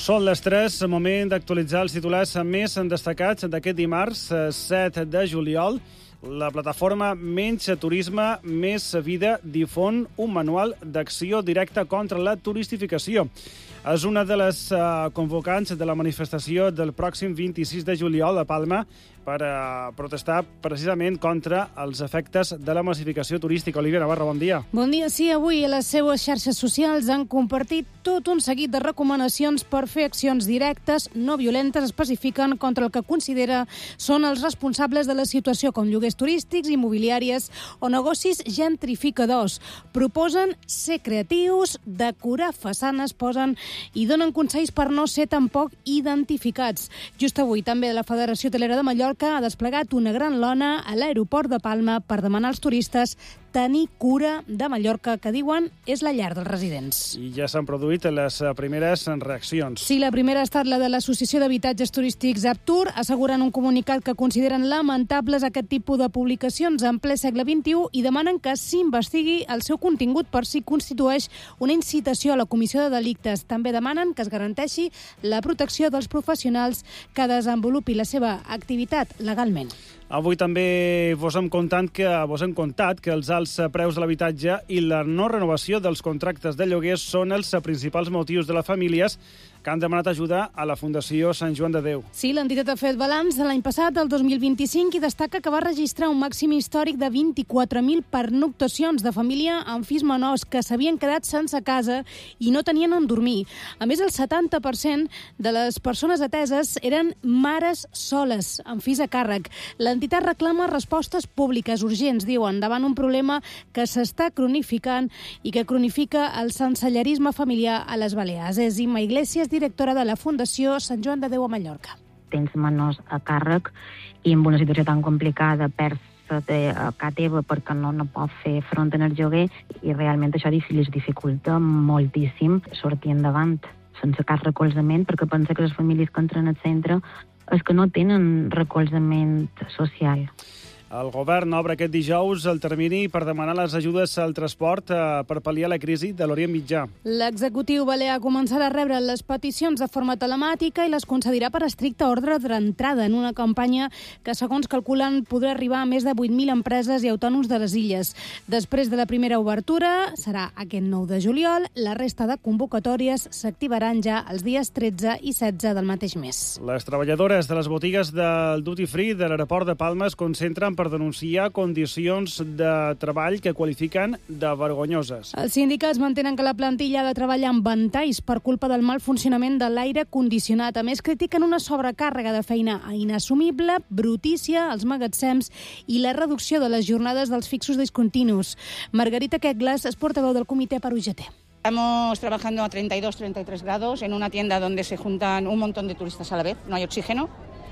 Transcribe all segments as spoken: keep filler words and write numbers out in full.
Són les tres, moment d'actualitzar els titulars més destacats d'aquest dimarts, set de juliol. La plataforma Menys Turisme, Més Vida difon un manual d'acció directa contra la turistificació. És una de les uh, convocants de la manifestació del pròxim vint-i-sis de juliol a Palma per uh, protestar precisament contra els efectes de la massificació turística. Olivia Navarro, bon dia. Bon dia. Sí, avui a les seues xarxes socials han compartit tot un seguit de recomanacions per fer accions directes, no violentes, especifiquen contra el que considera són els responsables de la situació, com lloguers turístics, immobiliàries o negocis gentrificadors. Proposen ser creatius, decorar façanes, posen i donen consells per no ser tampoc identificats. Just avui també la Federació Hotelera de Mallorca ha desplegat una gran lona a l'aeroport de Palma per demanar als turistes tenir cura de Mallorca, que diuen és la llar dels residents. I ja s'han produït les primeres reaccions. Sí, la primera ha estat la de l'Associació d'Habitatges Turístics Aptur, asseguren un comunicat que consideren lamentables aquest tipus de publicacions en ple segle vint-i-u i demanen que s'investigui el seu contingut per si constitueix una incitació a la comissió de delictes. També demanen que es garanteixi la protecció dels professionals que desenvolupi la seva activitat legalment. Avui també vos hem contat que, vos hem contat que els alts preus de l'habitatge i la no renovació dels contractes de lloguers són els principals motius de les famílies que han demanat ajuda a la Fundació Sant Joan de Déu. Sí, l'entitat ha fet balanç de l'any passat, del dos mil vint-i-cinc, i destaca que va registrar un màxim històric de vint-i-quatre mil pernoctacions de família amb fills menors que s'havien quedat sense casa i no tenien on dormir. A més, el setanta per cent de les persones ateses eren mares soles, amb fills a càrrec. L'entitat reclama respostes públiques urgents, diuen, davant un problema que s'està cronificant i que cronifica el sensellarisme familiar a les Balears. És Imma Iglesias, directora de la Fundació Sant Joan de Déu a Mallorca. Tens menors a càrrec i en una situació tan complicada perds a casa teva perquè no, no pot fer front en el lloguer i realment això els dificulta moltíssim sortir endavant sense cap recolzament, perquè pensa que les famílies que entren al centre és que no tenen recolzament social. El govern obre aquest dijous el termini per demanar les ajudes al transport per pal·liar la crisi de l'Orient Mitjà. L'executiu balear començarà a rebre les peticions de forma telemàtica i les concedirà per estricte ordre d'entrada en una campanya que, segons calculen, podrà arribar a més de vuit mil empreses i autònoms de les illes. Després de la primera obertura, serà aquest nou de juliol, la resta de convocatòries s'activaran ja els dies tretze i setze del mateix mes. Les treballadores de les botigues del Duty Free de l'aeroport de Palma es concentren per denunciar condicions de treball que qualifiquen de vergonyoses. Els sindicats mantenen que la plantilla ha de treballar amb ventalls per culpa del mal funcionament de l'aire condicionat. A més, critiquen una sobrecàrrega de feina inassumible, brutícia als magatzems i la reducció de les jornades dels fixos discontinus. Margarita Queglas es portaveu del comitè per U G T. Estamos trabajando a treinta y dos, treinta y tres grados en una tienda donde se juntan un montón de turistas a la vez, no hay oxígeno,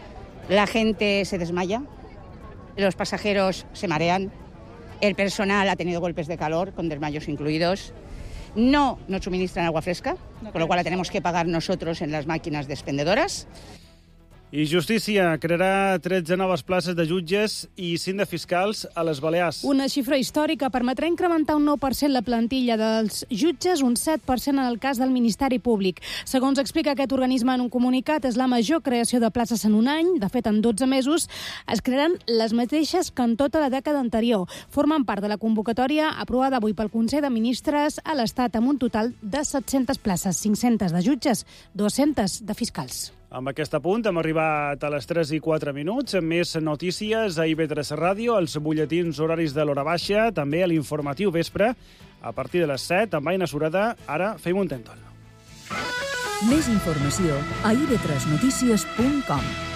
la gente se desmaya, los pasajeros se marean, el personal ha tenido golpes de calor, con desmayos incluidos. No nos suministran agua fresca, con lo cual la tenemos que pagar nosotros en las máquinas expendedoras. I Justícia crearà tretze noves places de jutges i cinc de fiscals a les Balears. Una xifra històrica permetrà incrementar un nou per cent la plantilla dels jutges, un set per cent en el cas del Ministeri Públic. Segons explica aquest organisme en un comunicat, és la major creació de places en un any. De fet, en dotze mesos es crearan les mateixes que en tota la dècada anterior. Formen part de la convocatòria aprovada avui pel Consell de Ministres a l'Estat amb un total de set-centes places, cinc-centes de jutges, dues-centes de fiscals. Amb aquest apunt hem arribat a les tres i quatre minuts. Més notícies a I V tres Ràdio, els butlletins horaris de l'hora baixa, també a l'informatiu vespre, a partir de les set, amb Aina Sureda. Ara fem un tentol. Més informació a i v tres notícies punt com.